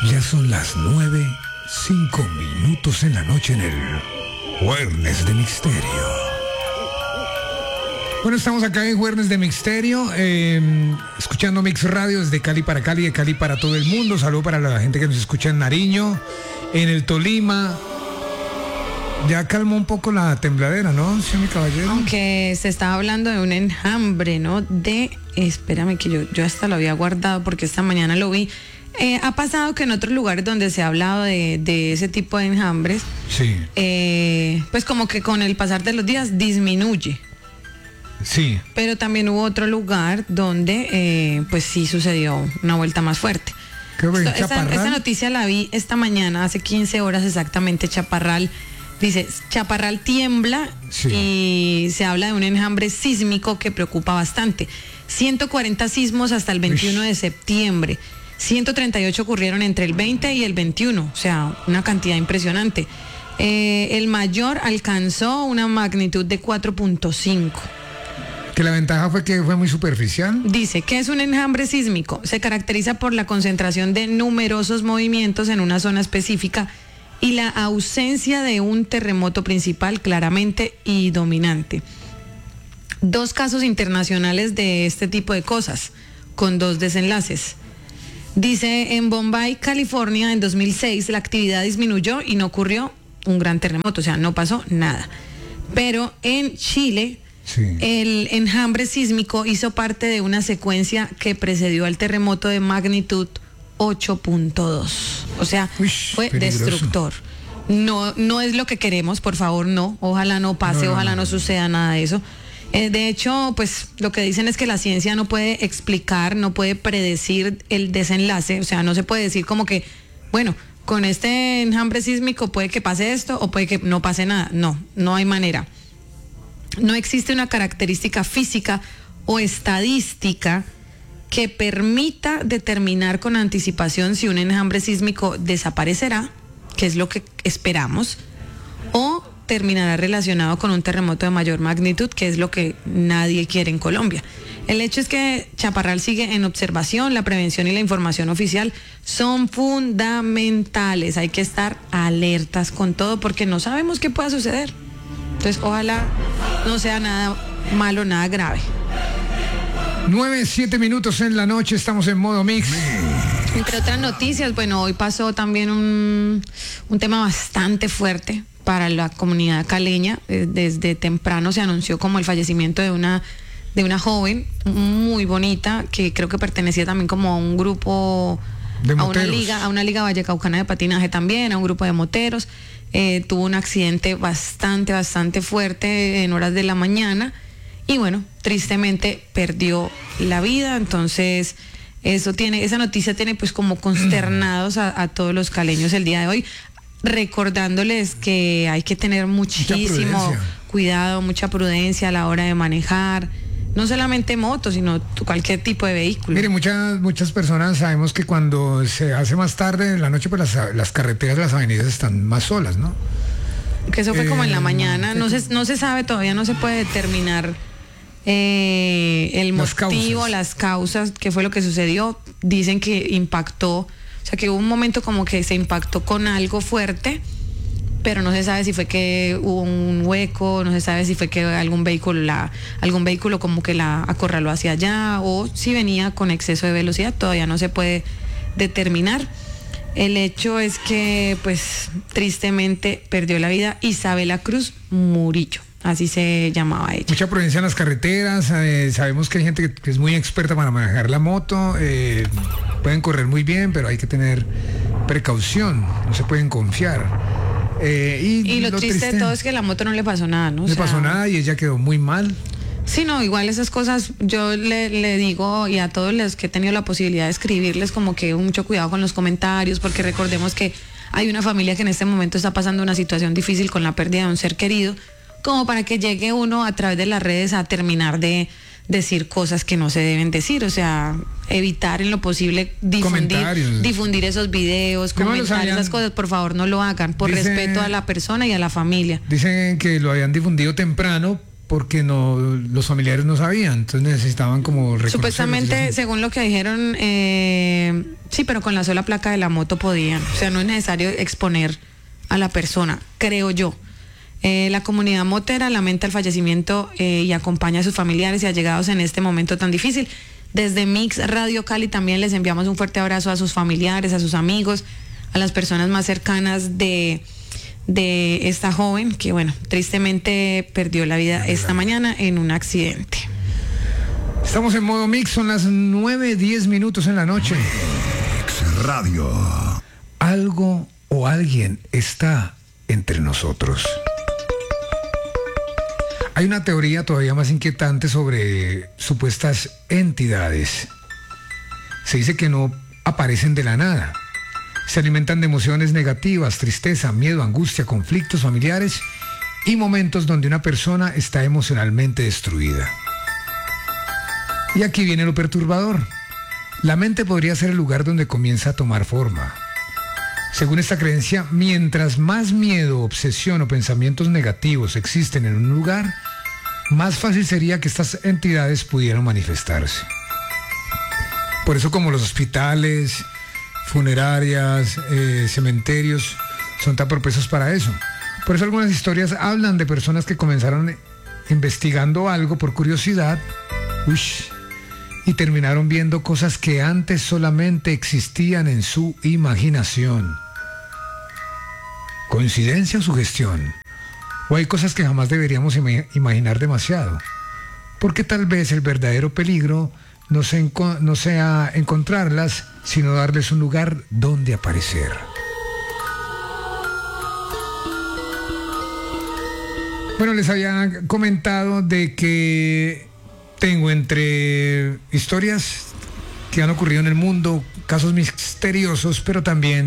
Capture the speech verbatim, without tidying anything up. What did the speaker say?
Ya son las nueve, cinco minutos en la noche en el Jueves de Misterio. Bueno, estamos acá en Jueves de Misterio, eh, escuchando Mix Radio desde Cali para Cali, de Cali para todo el mundo. Saludo para la gente que nos escucha en Nariño, en el Tolima. Ya calmó un poco la tembladera, ¿no, señor mi caballero? Aunque se estaba hablando de un enjambre, ¿no? De, espérame que yo, yo hasta lo había guardado porque esta mañana lo vi. Eh, ha pasado que en otros lugares donde se ha hablado de, de ese tipo de enjambres, sí. eh, pues como que con el pasar de los días disminuye. Sí. Pero también hubo otro lugar donde eh, pues sí sucedió una vuelta más fuerte. Creo que Esto, esta, esta noticia la vi esta mañana, hace quince horas exactamente. Chaparral, dice, Chaparral tiembla, sí. Y se habla de un enjambre sísmico que preocupa bastante. ciento cuarenta sismos hasta el veintiuno Uy. De septiembre. ciento treinta y ocho ocurrieron entre el veinte y el veintiuno, o sea, una cantidad impresionante. Eh, el mayor alcanzó una magnitud de cuatro punto cinco. Que la ventaja fue que fue muy superficial. Dice que es un enjambre sísmico. Se caracteriza por la concentración de numerosos movimientos en una zona específica y la ausencia de un terremoto principal claramente y dominante. Dos casos internacionales de este tipo de cosas, con dos desenlaces. Dice, en Bombay, California, en dos mil seis, la actividad disminuyó y no ocurrió un gran terremoto, o sea, no pasó nada. Pero en Chile, sí. El enjambre sísmico hizo parte de una secuencia que precedió al terremoto de magnitud ocho punto dos. O sea, Uy, fue peligroso. Destructor. No, no es lo que queremos, por favor, no. Ojalá no pase, no, no, ojalá no, no suceda nada de eso. Eh, de hecho, pues lo que dicen es que la ciencia no puede explicar, no puede predecir el desenlace, o sea, no se puede decir como que, bueno, con este enjambre sísmico puede que pase esto o puede que no pase nada. No, no hay manera. No existe una característica física o estadística que permita determinar con anticipación si un enjambre sísmico desaparecerá, que es lo que esperamos, o terminará relacionado con un terremoto de mayor magnitud, que es lo que nadie quiere en Colombia. El hecho es que Chaparral sigue en observación, la prevención y la información oficial son fundamentales. Hay que estar alertas con todo porque no sabemos qué pueda suceder. Entonces, ojalá no sea nada malo, nada grave. Nueve, siete minutos en la noche, estamos en modo mix. Entre otras noticias, bueno, hoy pasó también un, un tema bastante fuerte para la comunidad caleña. Desde temprano se anunció como el fallecimiento de una de una joven muy bonita que creo que pertenecía también como a un grupo, de a una liga, a una liga vallecaucana de patinaje también, a un grupo de moteros. Eh, tuvo un accidente bastante, bastante fuerte en horas de la mañana y bueno, tristemente perdió la vida. Entonces, eso tiene, esa noticia tiene pues como consternados a, a todos los caleños el día de hoy, recordándoles que hay que tener muchísimo cuidado, mucha prudencia a la hora de manejar, no solamente motos, sino cualquier tipo de vehículo. Mire, muchas muchas personas sabemos que cuando se hace más tarde en la noche, pues las, las carreteras, las avenidas están más solas, ¿no? Que eso fue eh, como en la mañana, no se, no se sabe todavía, no se puede determinar eh, el las motivo, causas. las causas, qué fue lo que sucedió. Dicen que impactó, o sea que hubo un momento como que se impactó con algo fuerte, pero no se sabe si fue que hubo un hueco, no se sabe si fue que algún vehículo la, algún vehículo como que la acorraló hacia allá o si venía con exceso de velocidad, todavía no se puede determinar. El hecho es que, pues, tristemente perdió la vida Isabela Cruz Murillo, así se llamaba ella. Mucha prudencia en las carreteras, eh, sabemos que hay gente que, que es muy experta para manejar la moto, eh, pueden correr muy bien, pero hay que tener precaución, no se pueden confiar. Eh, y, y lo, lo triste, triste de todo es que a la moto no le pasó nada, ¿no? No le sea, pasó nada y ella quedó muy mal. Sí, no, igual esas cosas yo le, le digo y a todos los que he tenido la posibilidad de escribirles como que mucho cuidado con los comentarios, porque recordemos que hay una familia que en este momento está pasando una situación difícil con la pérdida de un ser querido, como para que llegue uno a través de las redes a terminar de decir cosas que no se deben decir, o sea, evitar en lo posible difundir, difundir esos videos, comentar esas cosas, por favor no lo hagan, por dicen, respeto a la persona y a la familia. Dicen que lo habían difundido temprano porque no, los familiares no sabían, entonces necesitaban como reconocerlos. Supuestamente, según lo que dijeron, eh, sí, pero con la sola placa de la moto podían. O sea, no es necesario exponer a la persona, creo yo. Eh, la comunidad motera lamenta el fallecimiento eh, y acompaña a sus familiares y allegados en este momento tan difícil. Desde Mix Radio Cali también les enviamos un fuerte abrazo a sus familiares, a sus amigos, a las personas más cercanas de, de esta joven que, bueno, tristemente perdió la vida esta mañana en un accidente. Estamos en modo Mix, son las nueve diez minutos en la noche. Mix Radio. Algo o alguien está entre nosotros. Hay una teoría todavía más inquietante sobre supuestas entidades. Se dice que no aparecen de la nada. Se alimentan de emociones negativas, tristeza, miedo, angustia, conflictos familiares y momentos donde una persona está emocionalmente destruida. Y aquí viene lo perturbador. La mente podría ser el lugar donde comienza a tomar forma. Según esta creencia, mientras más miedo, obsesión o pensamientos negativos existen en un lugar, más fácil sería que estas entidades pudieran manifestarse. Por eso, como los hospitales, funerarias, eh, cementerios son tan propensos para eso. Por eso algunas historias hablan de personas que comenzaron investigando algo por curiosidad, ush, y terminaron viendo cosas que antes solamente existían en su imaginación. ¿Coincidencia o sugestión? ¿O hay cosas que jamás deberíamos ima- imaginar demasiado? Porque tal vez el verdadero peligro no, se enco- no sea encontrarlas, sino darles un lugar donde aparecer. Bueno, les había comentado de que tengo entre historias que han ocurrido en el mundo, casos misteriosos, pero también